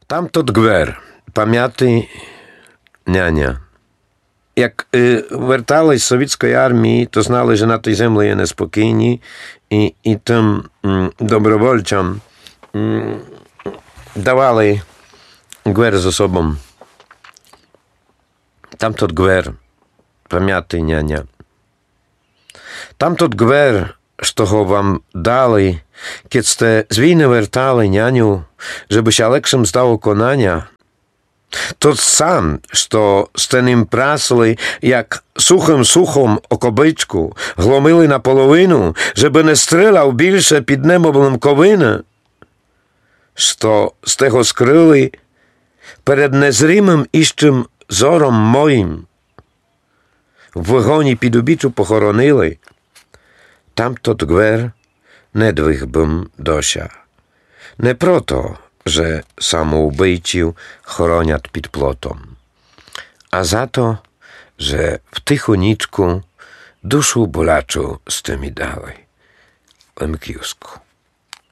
Там тот гвер, пам'ятий няня. Як вертались з совєтської армії, то знали, що на тій землі є неспокійні, і тим добровольцям давали гвер з собою. Там тот гвер, пам'ятий няня. Там тот гвер, що го вам дали, kiedy ste z wojny wертали няню, żeby się lepszym zdało konania, to sam, що сте ним прасли, як сухом окобичку, гломили наполовину, żeby не стріляв більше під небом ковина, що сте го скрили перед незримим іщим зором моїм, в вогоні під убіччю похоронили, там тот гвер не двих бим дося. Не прото, że samoubijcів хоронять під плотом, a za to, że w tychuniczku duszu bolaczu z tymi dali. Lemkiusku.